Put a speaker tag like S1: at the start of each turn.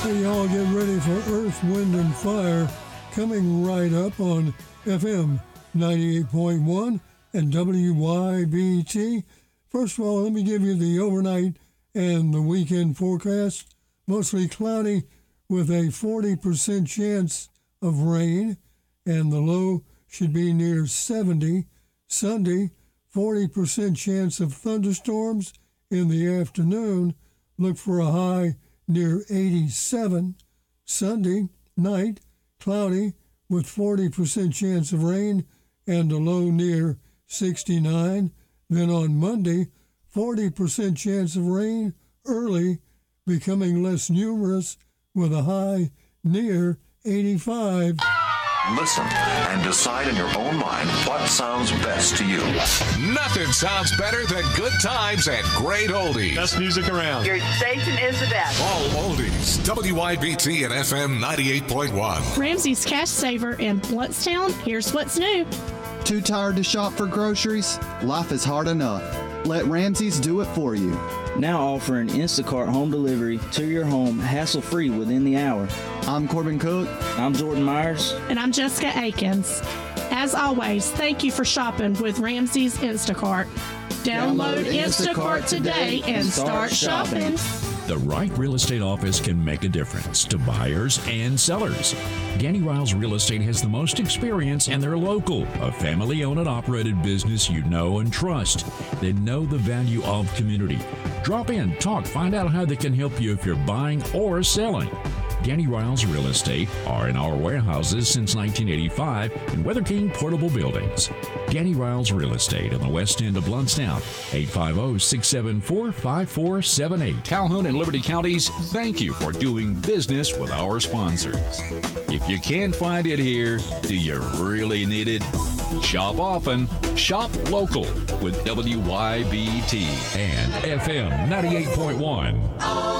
S1: Hey, y'all, get ready for Earth, Wind, and Fire coming right up on FM 98.1 and WYBT. First of all, let me give you the overnight and the weekend forecast. Mostly cloudy with a 40% chance of rain, and the low should be near 70. Sunday, 40% chance of thunderstorms in the afternoon. Look for a high near 87. Sunday night, cloudy with 40% chance of rain and a low near 69. Then on Monday, 40% chance of rain early, becoming less numerous with a high near 85.
S2: Listen and decide in your own mind what sounds best to you.
S3: Nothing sounds better than good times at Great Oldies.
S4: Best music around.
S5: Your station is the best.
S3: All Oldies. WYBT and FM 98.1.
S6: Ramsey's Cash Saver in Bluntstown. Here's what's new.
S7: Too tired to shop for groceries? Life is hard enough. Let Ramsey's do it for you.
S8: Now offering Instacart home delivery to your home hassle-free within the hour.
S7: I'm Corbin Cook.
S8: I'm Jordan Myers.
S6: And I'm Jessica Akins. As always, thank you for shopping with Ramsey's Instacart. Download Instacart today and start shopping.
S9: The right real estate office can make a difference to buyers and sellers. Ganny Riles Real Estate has the most experience, and they're local, a family-owned and operated business you know and trust. They know the value of community. Drop in, talk, find out how they can help you if you're buying or selling. Ganny Riles Real Estate are in our warehouses since 1985 in Weather King Portable Buildings. Ganny Riles Real Estate on the west end of Bluntstown, 850-674-5478.
S10: Calhoun and Liberty Counties, thank you for doing business with our sponsors. If you can't find it here, do you really need it? Shop often, shop local with WYBT
S9: and FM 98.1.